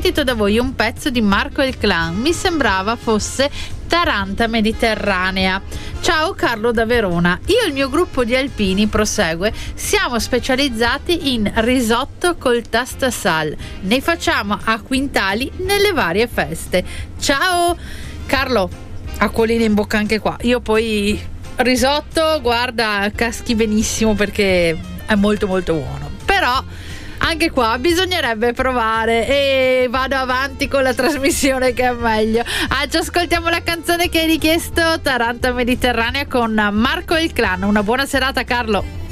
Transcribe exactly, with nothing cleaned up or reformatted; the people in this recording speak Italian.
sentito da voi un pezzo di Marco e il Clan, mi sembrava fosse Taranta Mediterranea. Ciao Carlo da Verona, io e il mio gruppo di alpini, prosegue, siamo specializzati in risotto col tastasal, ne facciamo a quintali nelle varie feste. Ciao Carlo, acquolina in bocca anche qua. Io poi risotto, guarda, caschi benissimo perché è molto molto buono, però anche qua bisognerebbe provare, e vado avanti con la trasmissione che è meglio. Ah, ci ascoltiamo la canzone che hai richiesto, Taranta Mediterranea con Marco e il Clan. Una buona serata Carlo.